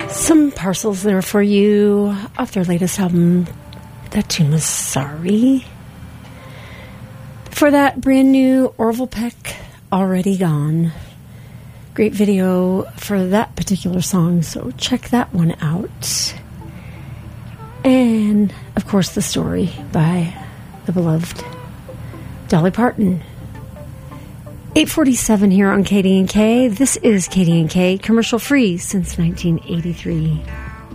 Some parcels there for you off their latest album. That tune was Sorry. For that, brand new Orville Peck, Already Gone. Great video for that particular song, so check that one out. And, of course, The Story by the beloved Dolly Parton. 8:47 here on KDNK. This is KDNK, commercial free since 1983.